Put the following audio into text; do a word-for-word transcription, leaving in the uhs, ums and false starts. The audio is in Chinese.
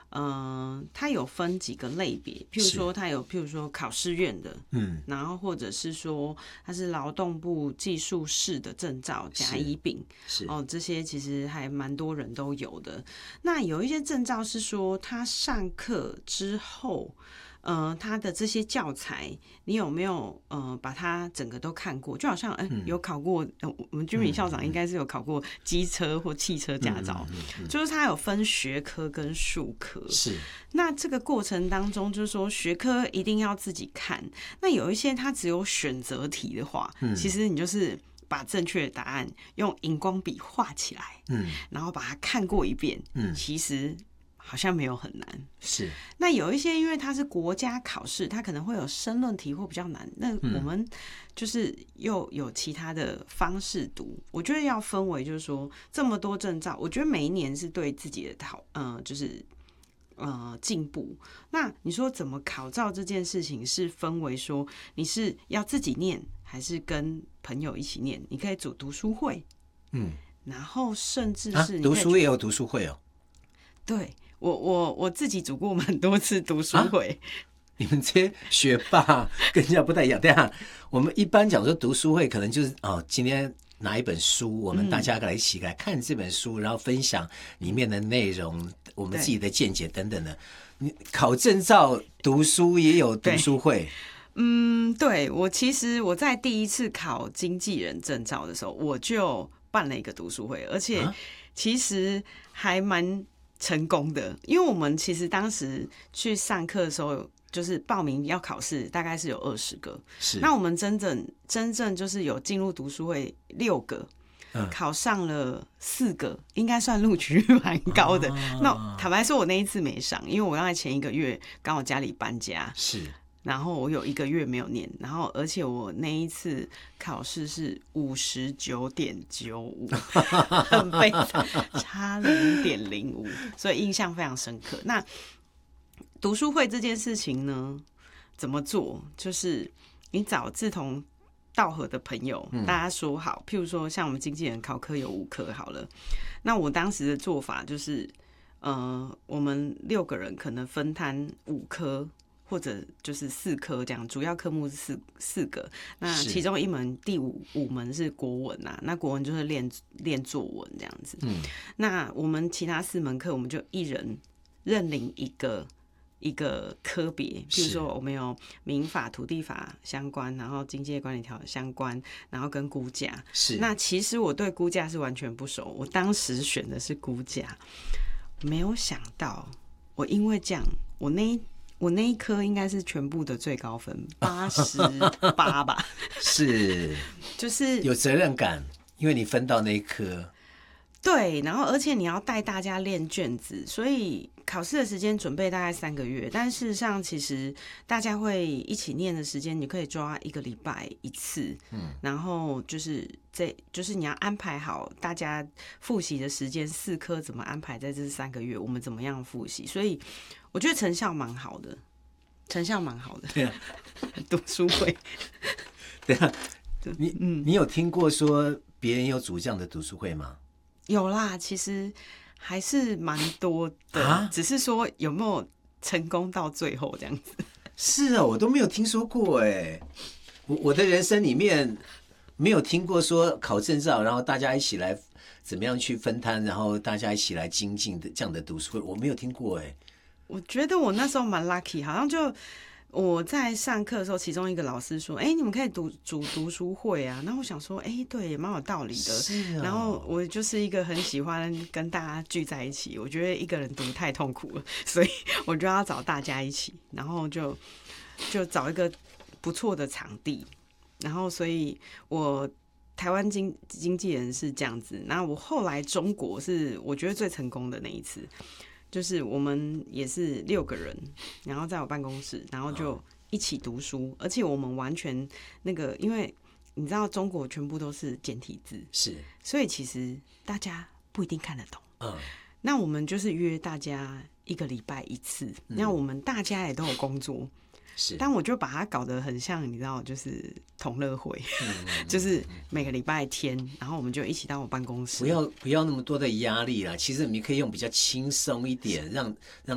呃，它有分几个类别，譬如说它有，譬如说考试院的，嗯，然后或者是说它是劳动部技术士的证照、甲乙丙，是哦，这些其实还蛮多人都有的。那有一些证照是说，他上课之后。呃，他的这些教材，你有没有呃把它整个都看过？就好像哎、欸嗯，有考过，呃，我们居民校长应该是有考过机车或汽车驾照，嗯嗯嗯嗯、就是他有分学科跟术科。是，那这个过程当中，就是说学科一定要自己看。那有一些他只有选择题的话，嗯、其实你就是把正确的答案用荧光笔画起来，嗯，然后把它看过一遍，嗯，其实。好像没有很难，是。那有一些因为它是国家考试，它可能会有申论题或比较难，那我们就是又有其他的方式读。我觉得要分为就是说这么多证照，我觉得每一年是对自己的考，呃，就是呃进步。那你说怎么考照这件事情是分为说你是要自己念还是跟朋友一起念？你可以组读书会，嗯，然后甚至是你、 啊、读书也有读书会哦， 对。我我我自己组过蛮多次读书会、 啊，你们这些学霸跟人家不太一样。等一下，我们一般讲说读书会，可能就是哦，今天拿一本书，我们大家来一起来看这本书，嗯、然后分享里面的内容，我们自己的见解等等的。你考证照读书也有读书会？ 嗯，对，我其实我在第一次考经纪人证照的时候，我就办了一个读书会，而且其实还蛮。成功的，因为我们其实当时去上课的时候，就是报名要考试，大概是有二十个。是，那我们真正真正就是有进入读书会六个，嗯、考上了四个，应该算录取率蛮高的。哦、那坦白说，我那一次没上，因为我刚才前一个月刚好家里搬家。是。然后我有一个月没有念，然后而且我那一次考试是五十九点九五，很悲惨，差零点零五，所以印象非常深刻。那读书会这件事情呢，怎么做？就是你找志同道合的朋友，大家说好，譬如说像我们经纪人考科有五科好了，那我当时的做法就是，呃，我们六个人可能分摊五科。或者就是四科这样，主要科目是四四个，那其中一门第五五门是国文啊，那国文就是练练作文这样子。嗯，那我们其他四门课，我们就一人认领一个一个科别，譬如说我们有民法、土地法相关，然后经济业管理条相关，然后跟估价。是，那其实我对估价是完全不熟，我当时选的是估价，没有想到我因为这样，我那一我那一科应该是全部的最高分，八十八吧。是，就是有责任感，因为你分到那一科。 对，然后而且你要带大家练卷子，所以考试的时间准备大概三个月，但事实上其实大家会一起念的时间，你可以抓一个礼拜一次，嗯，然后就是这就是你要安排好大家复习的时间，四科怎么安排在这三个月，我们怎么样复习，所以我觉得成效蛮好的，成效蛮好的。 对啊， 读书会。 对啊，你嗯，你有听过说别人有组这样的读书会吗？ 有啦，其实还是蛮多的，啊、只是说有没有成功到最后这样子。 是啊，我都没有听说过哎，我我的人生里面没有听过说考证照，然后大家一起来怎么样去分摊，然后大家一起来精进的这样的读书会，我没有听过哎。 我觉得我那时候蛮 lucky， 好像就。我在上课的时候，其中一个老师说：“哎、欸，你们可以读组读书会啊。”然后我想说：“哎、欸，对，也蛮有道理的。是哦”然后我就是一个很喜欢跟大家聚在一起，我觉得一个人读太痛苦了，所以我就要找大家一起，然后就就找一个不错的场地，然后所以我台湾经经纪人是这样子，那我后来中国是我觉得最成功的那一次。就是我们也是六个人，然后在我办公室，然后就一起读书，而且我们完全那个，因为你知道中国全部都是简体字，是，所以其实大家不一定看得懂。嗯，那我们就是约大家一个礼拜一次，那、嗯、我们大家也都有工作。是，但我就把它搞得很像，你知道，就是同乐会，嗯、就是每个礼拜天，然后我们就一起到我办公室。 不要不要那么多的压力啦，其实你可以用比较轻松一点，让让